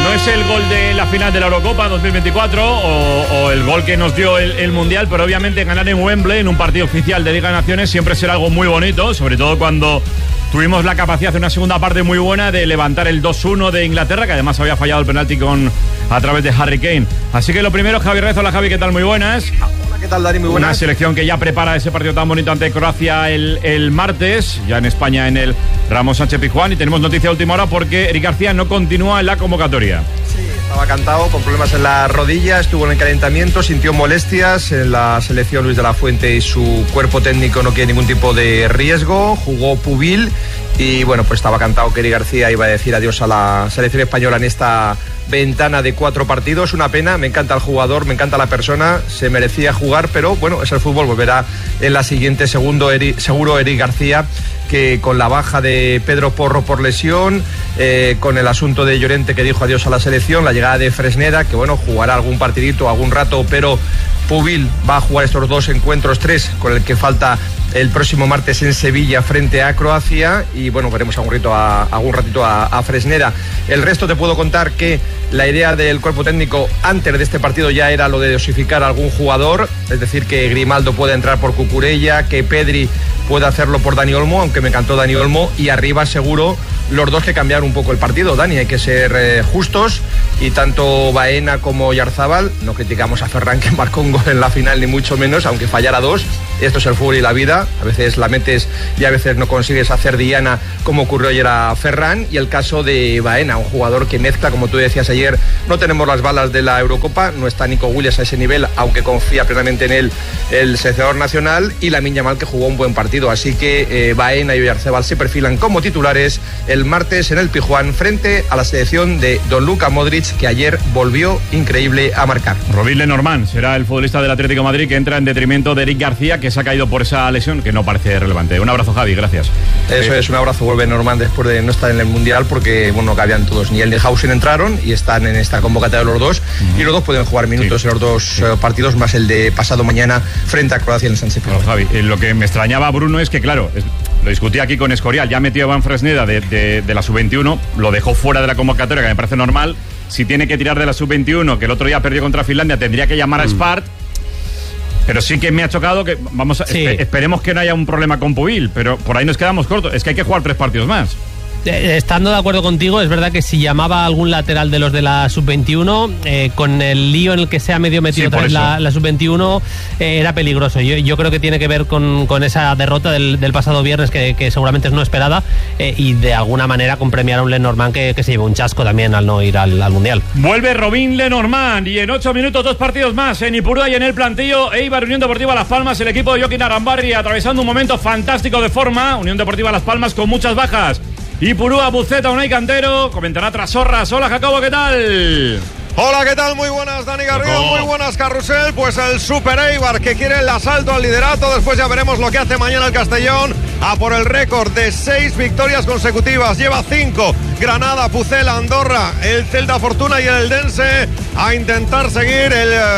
no es el gol de la final de la Eurocopa 2024 o el gol que nos dio el Mundial, pero obviamente ganar en Wembley en un partido oficial de Liga de Naciones siempre será algo muy bonito, sobre todo cuando tuvimos la capacidad de una segunda parte muy buena de levantar el 2-1 de Inglaterra, que además había fallado el penalti a través de Harry Kane. Así que lo primero, Javi Rez. Hola, Javi, ¿qué tal? Muy buenas. Hola, ¿qué tal, Dani? Muy buenas. Una selección que ya prepara ese partido tan bonito ante Croacia el martes, ya en España en el Ramón Sánchez Pizjuán, y tenemos noticia a última hora porque Eric García no continúa en la convocatoria. Sí, estaba cantado, con problemas en la rodilla, estuvo en el calentamiento, sintió molestias en la selección. Luis de la Fuente y su cuerpo técnico no quiere ningún tipo de riesgo, jugó Pubil y bueno, pues estaba cantado que Eric García iba a decir adiós a la selección española en esta ventana de 4 partidos. Una pena, me encanta el jugador, me encanta la persona, se merecía jugar, pero bueno, es el fútbol, volverá en la siguiente. Seguro Eric García, que con la baja de Pedro Porro por lesión, con el asunto de Llorente que dijo adiós a la selección, la llegada de Fresneda, que bueno, jugará algún partidito, algún rato, pero Pubil va a jugar estos 2 encuentros, 3, con el que falta el próximo martes en Sevilla frente a Croacia, y bueno, veremos algún ratito a Fresneda. El resto te puedo contar que la idea del cuerpo técnico antes de este partido ya era lo de dosificar a algún jugador, es decir, que Grimaldo pueda entrar por Cucurella, que Pedri pueda hacerlo por Dani Olmo, aunque me encantó Dani Olmo, y arriba seguro los dos que cambiaron un poco el partido. Dani, hay que ser justos, y tanto Baena como Oyarzabal, no criticamos a Ferran que marcó un gol en la final ni mucho menos, aunque fallara 2, esto es el fútbol y la vida, a veces la metes y a veces no consigues hacer diana, como ocurrió ayer a Ferran. Y el caso de Baena, un jugador que mezcla, como tú decías ayer, no tenemos las balas de la Eurocopa, no está Nico Williams a ese nivel, aunque confía plenamente en él el seleccionador nacional, y Lamine Yamal, que jugó un buen partido. Así que Baena y Oyarzabal se perfilan como titulares el martes en el Pizjuán frente a la selección de Don Luka Modric, que ayer volvió increíble a marcar. Robin Lenormand será el futbolista del Atlético de Madrid, que entra en detrimento de Eric García, que se ha caído por esa lesión que no parece relevante. Un abrazo, Javi, gracias. Eso es, un abrazo. Vuelve Lenormand después de no estar en el Mundial, porque bueno, no cabían todos, ni el de Hausen entraron y están en esta convocatoria los dos, y los dos pueden jugar minutos en los dos partidos, más el de pasado mañana frente a Croacia en el Sánchez Pizjuán. Javi, lo que me extrañaba, Bruno, es que claro, lo discutí aquí con Escorial, ya metió a Iván Fresneda de la sub-21, lo dejó fuera de la convocatoria, que me parece normal. Si tiene que tirar de la sub-21, que el otro día perdió contra Finlandia, tendría que llamar a Spart. Pero sí que me ha chocado que esperemos que no haya un problema con Pubil, pero por ahí nos quedamos cortos. Es que hay que jugar 3 partidos más. Estando de acuerdo contigo, es verdad que si llamaba a algún lateral de los de la sub-21, con el lío en el que se ha medio metido otra vez la sub-21, era peligroso. Yo creo que tiene que ver con esa derrota del pasado viernes, que seguramente es no esperada, y de alguna manera con premiar a un Lenormand que se llevó un chasco también al no ir al Mundial. Vuelve Robin Lenormand, y en 8 minutos 2 partidos más en Ipurúa y en el plantillo. Eibar, Unión Deportiva Las Palmas, el equipo de Joaquín Arambarri atravesando un momento fantástico de forma. Unión Deportiva Las Palmas con muchas bajas. Ipurúa, Buceta, Unai Cantero, comentará Trasorras. Hola, Jacobo, ¿qué tal? Hola, ¿qué tal? Muy buenas, Dani Garrido, muy buenas, Carrusel. Pues el Super Eibar, que quiere el asalto al liderato. Después ya veremos lo que hace mañana el Castellón, a por el récord de 6 victorias consecutivas. Lleva 5, Granada, Pucela, Andorra, el Celta Fortuna y el Eldense, a intentar seguir.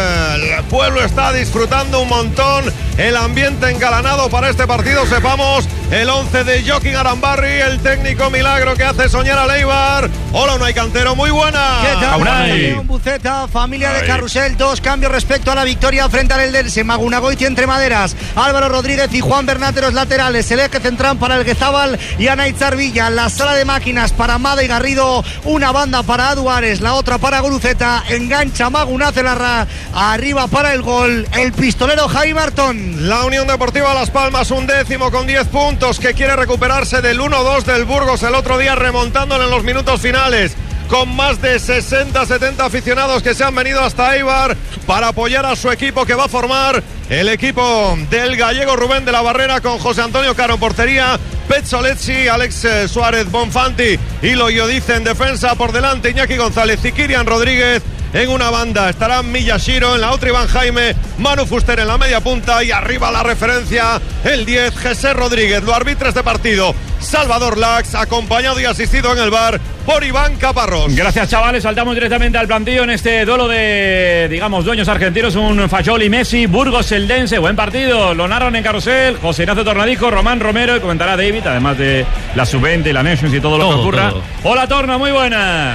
El pueblo está disfrutando un montón, el ambiente engalanado para este partido. Sepamos el 11 de Joaquín Arambarri, el técnico milagro que hace soñar al Eibar. Hola, Unai Cantero, muy buena. ¿Qué tal? Unai. Buceta, familia de Carrusel, 2 cambios respecto a la victoria frente al Eldense. Magunagoiti entre maderas, Álvaro Rodríguez y Juan Bernáteros laterales, el eje central para el Guezábal y Anaitz Villa, la sala de máquinas para Mada y Garrido, una banda para Aduares, la otra para Guruceta, engancha Maguna Celarra, arriba para el gol el pistolero Jaime Martón. La Unión Deportiva Las Palmas, 11º con 10 puntos, que quiere recuperarse del 1-2 del Burgos el otro día, remontándolo en los minutos finales, con más de 60-70 aficionados que se han venido hasta Eibar para apoyar a su equipo, que va a formar el equipo del gallego Rubén de la Barrera, con José Antonio Caro en portería, Petzolezzi, Alex Suárez, Bonfanti y Loyodice en defensa. Por delante Iñaki González y Kirian Rodríguez. En una banda estarán Miyashiro, en la otra Iván Jaime, Manu Fuster en la media punta, y arriba la referencia, el 10, José Rodríguez. Lo arbitra este partido Salvador Lax, acompañado y asistido en el bar por Iván Caparrós. Gracias, chavales. Saltamos directamente al plantillo en este duelo de, digamos, dueños argentinos. Un Fayol y Messi, Burgos Eldense. Buen partido. Lo narran en Carrusel José Ignacio Tornadico, Román Romero, y comentará David, además de la sub-20 y la Nations y todo lo que ocurra. Hola, Torna, muy buenas.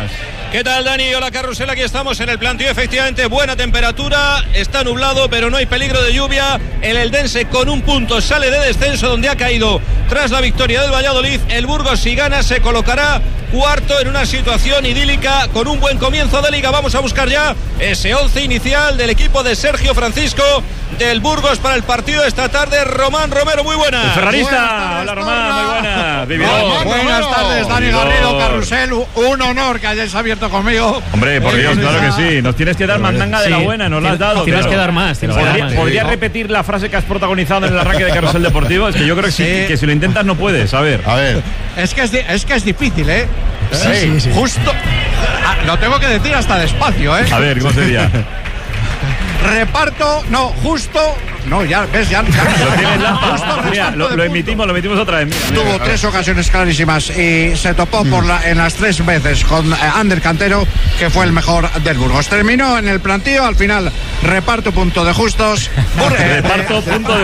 ¿Qué tal, Dani? Hola, Carrusel, aquí estamos en el plantío. Efectivamente, buena temperatura, está nublado, pero no hay peligro de lluvia. El Eldense con un punto sale de descenso, donde ha caído tras la victoria del Valladolid. El Burgos, si gana, se colocará cuarto en una situación idílica con un buen comienzo de liga. Vamos a buscar ya ese 11 inicial del equipo de Sergio Francisco del Burgos para el partido de esta tarde. Román Romero, muy buenas. El ferrarista. Hola, Román, muy buenas. Buenas tardes, Dani Garrido, Carrusel. Un honor que hayáis abierto conmigo. Hombre, por Dios, claro que sí. Nos tienes que dar mandanga de la buena, nos la has dado. Tienes que dar más. ¿Podrías repetir la frase que has protagonizado en el arranque de Carrusel Deportivo? Es que yo creo que si lo intentas no puedes. A ver. Es que es difícil, ¿eh? Sí. Justo. Lo tengo que decir hasta despacio, ¿eh? A ver, ¿cómo sería? Reparto, no, justo. No, ya ves, ya. Mira, lo emitimos otra vez. Tuvo 3 ocasiones clarísimas y se topó en las 3 veces con Ander Cantero, que fue el mejor del Burgos. Terminó en el plantío, al final reparto punto de justos. Reparto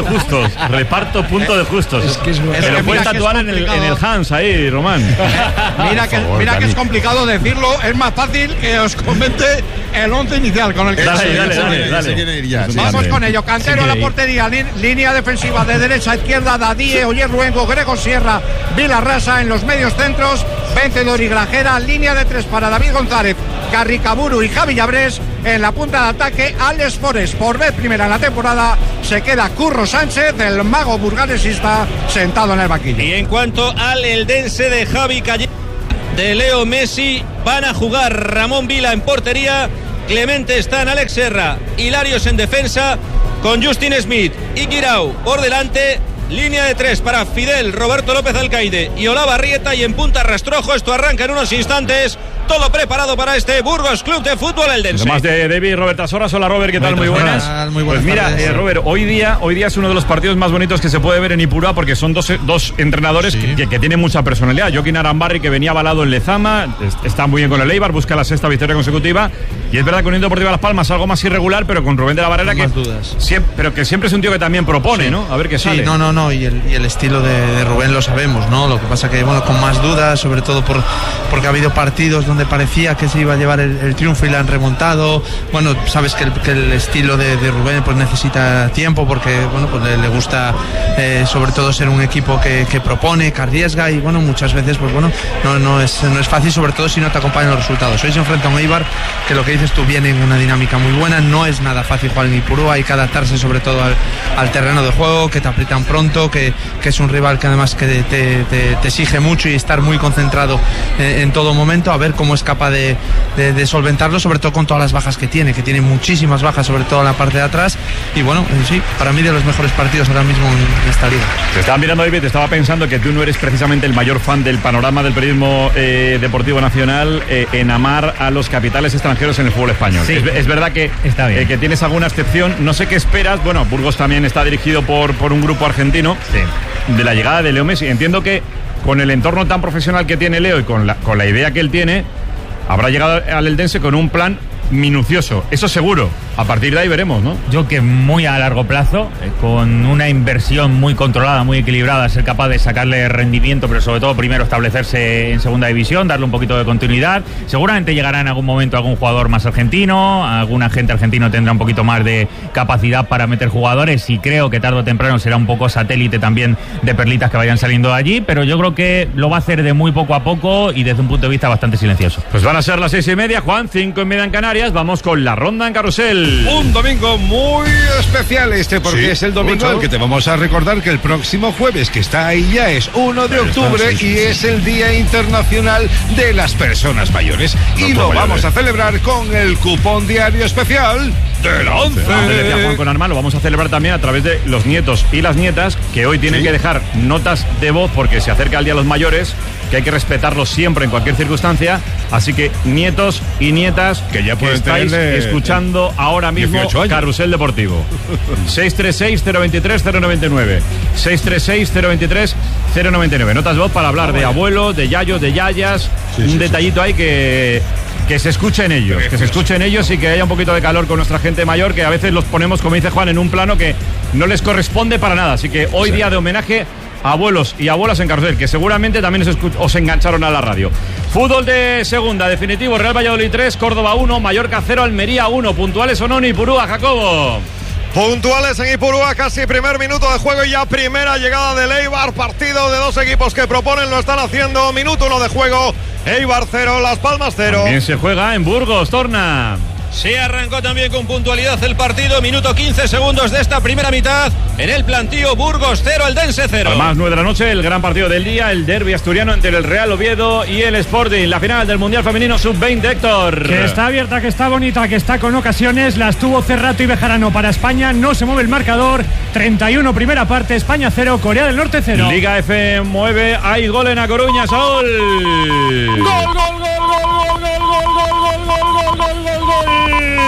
punto de justos. Es que lo puedes tatuar en el Hans ahí, Román. Mira que es complicado decirlo, es más fácil que os comente el 11 inicial con el que Dale. Vamos con ello. Cantero a la portería, línea defensiva de derecha a izquierda, Dadie, Oyer Luengo, Grego Sierra, Vilarrasa en los medios centros, Vencedor y Grajera, línea de 3 para David González, Carricaburu y Javi Llabrés. En la punta de ataque, Alex Forest, por vez primera en la temporada, se queda Curro Sánchez, el mago burgalesista, sentado en el banquillo. Y en cuanto al Eldense de Javi Calle, de Leo Messi, van a jugar Ramón Vila en portería, Clemente está en Alex Serra, Hilarios en defensa, con Justin Smith y Guirao por delante. Línea de 3 para Fidel, Roberto López Alcaide y Olavarrieta, y en punta Rastrojo. Esto arranca en unos instantes. Todo preparado para este Burgos Club de Fútbol Eldense. Además de David, Roberta Soras. Hola, Robert, ¿qué tal? Muy buenas. Muy buenas. Pues mira, Robert, hoy día es uno de los partidos más bonitos que se puede ver en Ipurúa, porque son dos entrenadores que tienen mucha personalidad. Joaquín Arambarri, que venía avalado en Lezama, está muy bien con el Eibar, busca la 6ª victoria consecutiva. Y es verdad que Unión Deportiva Las Palmas algo más irregular, pero con Rubén de la Barrera, pero que siempre es un tío que también propone, ¿no? A ver qué sale. No, y el estilo de Rubén lo sabemos, ¿no? Lo que pasa que, bueno, con más dudas, sobre todo porque ha habido partidos donde parecía que se iba a llevar el triunfo y la han remontado. Bueno, sabes que el estilo de Rubén pues necesita tiempo, porque, bueno, pues le gusta sobre todo ser un equipo que propone, que arriesga, y bueno, muchas veces pues bueno, no es fácil, sobre todo si no te acompañan los resultados. Hoy se enfrenta a un Eibar que, lo que dices tú, viene en una dinámica muy buena. No es nada fácil jugar en Ipurúa, hay que adaptarse sobre todo al terreno de juego, que te aprietan pronto, que es un rival que además que te exige mucho, y estar muy concentrado en todo momento, a ver cómo es capaz de solventarlo, sobre todo con todas las bajas que tiene muchísimas bajas, sobre todo en la parte de atrás. Y bueno, sí, para mí de los mejores partidos ahora mismo en esta liga. Te estaba mirando, David, te estaba pensando que tú no eres precisamente el mayor fan del panorama del periodismo deportivo nacional en amar a los capitales extranjeros en el fútbol español. Sí. Es verdad que, que tienes alguna excepción. No sé qué esperas. Bueno, Burgos también está dirigido por un grupo argentino. De la llegada de Leo Messi. Entiendo que con el entorno tan profesional que tiene Leo y con la idea que él tiene, habrá llegado al Eldense con un plan minucioso, eso seguro. A partir de ahí veremos, ¿no? Yo que muy a largo plazo, con una inversión muy controlada, muy equilibrada, ser capaz de sacarle rendimiento, pero sobre todo primero establecerse en segunda división, darle un poquito de continuidad. Seguramente llegará en algún momento algún jugador más argentino, algún agente argentino tendrá un poquito más de capacidad para meter jugadores, y creo que tarde o temprano será un poco satélite también de perlitas que vayan saliendo de allí, pero yo creo que lo va a hacer de muy poco a poco y desde un punto de vista bastante silencioso. Pues van a ser las 6:30, Juan, 5:30 en Canarias. Vamos con la ronda en Carrusel. Un domingo muy especial porque es el domingo el que te vamos a recordar que el próximo jueves, que está ahí ya, es 1 de octubre y es el Día Internacional de las Personas Mayores. Y lo vamos a celebrar con el cupón diario especial del 11. Decía Juan con Arma, lo vamos a celebrar también a través de los nietos y las nietas, que hoy tienen que dejar notas de voz porque se acerca el Día de los Mayores, que hay que respetarlos siempre en cualquier circunstancia. Así que nietos y nietas que ya pueden estáis escuchando ahora mismo Carrusel Deportivo. 636-023-099. 636-023-099. Notas de voz para hablar de abuelos, de yayos, de yayas. Un detallito ahí que se escuchen ellos, y que haya un poquito de calor con nuestra gente mayor, que a veces los ponemos, como dice Juan, en un plano que no les corresponde para nada. Así que hoy día de homenaje abuelos y abuelas en carrusel, que seguramente también os engancharon a la radio. Fútbol de segunda, definitivo, Real Valladolid 3, Córdoba 1, Mallorca 0, Almería 1. Puntuales o no, Ipurúa, Jacobo. Puntuales en Ipurúa, casi primer minuto de juego y ya primera llegada del Eibar. Partido de dos equipos que proponen, lo están haciendo. Minuto 1 de juego, Eibar 0, Las Palmas 0. También se juega en Burgos, Torna. Sí, arrancó también con puntualidad el partido. Minuto 15 segundos de esta primera mitad. En el plantío, Burgos 0, Eldense 0. Además, 9 de la noche, el gran partido del día, el derbi asturiano entre el Real Oviedo y el Sporting. La final del Mundial Femenino Sub-20, Héctor. Que está abierta, que está bonita, que está con ocasiones. Las tuvo Cerrato y Bejarano para España. No se mueve el marcador. 31 primera parte, España 0, Corea del Norte 0. Liga F mueve. Hay gol en A Coruña, Saúl. Gol, gol, gol, gol, gol, gol, gol, gol, gol, gol, gol, gol.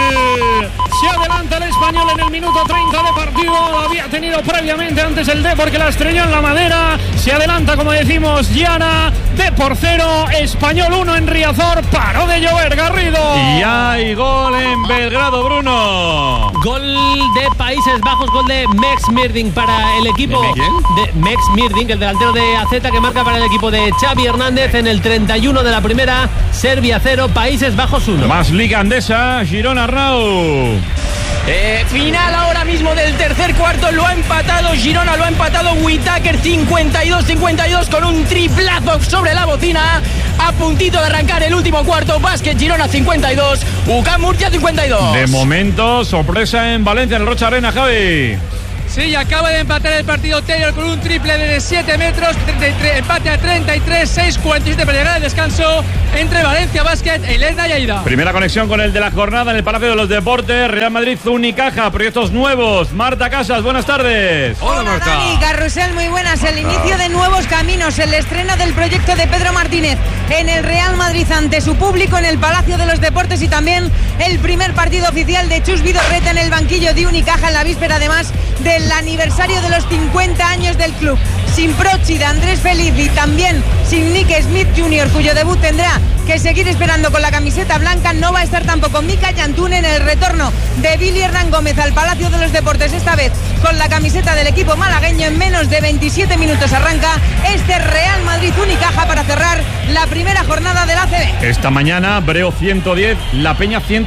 Se adelanta el Español en el minuto 30 de partido. Había tenido previamente antes el Depor, que la estrelló en la madera. Se adelanta, como decimos, Llana. Depor 0, Español 1 en Riazor. Paró de llover, Garrido. Y hay gol en Belgrado, Bruno. Gol de Países Bajos, gol de Mex Mirding para el equipo de Mex Mirding, el delantero de AZ, que marca para el equipo de Xavi Hernández en el 31 de la primera. Serbia 0, Países Bajos 1. Más Liga Andesa, Girona Rau. Final ahora mismo del tercer cuarto, lo ha empatado Girona, lo ha empatado Whittaker, 52-52 con un triplazo sobre la bocina, a puntito de arrancar el último cuarto. Básquet Girona 52, UCAM Murcia 52. De momento, sorpresa en Valencia, en el Rocha Arena, Javi. Sí, acaba de empatar el partido Taylor con un triple de 7 metros, empate a 33, 6-47 para llegar al descanso entre Valencia Basket e Ilesna Lleida. Primera conexión con el de la jornada en el Palacio de los Deportes, Real Madrid Unicaja, proyectos nuevos. Marta Casas, buenas tardes. Hola Marta. Dani, Carrusel, muy buenas. El inicio de nuevos caminos, el estreno del proyecto de Pedro Martínez en el Real Madrid ante su público en el Palacio de los Deportes, y también el primer partido oficial de Chus Vidorreta en el banquillo de Unicaja en la víspera, además del aniversario de los 50 años del club. Sin Prochi, de Andrés Feliz, y también sin Nick Smith Jr., cuyo debut tendrá que seguir esperando con la camiseta blanca. No va a estar tampoco Mika Yantún en el retorno de Billy Hernán Gómez al Palacio de los Deportes, esta vez con la camiseta del equipo malagueño. En menos de 27 minutos arranca este Real Madrid Unicaja para cerrar la primera jornada del ACB. Esta mañana, Breo 110, La Peña 100.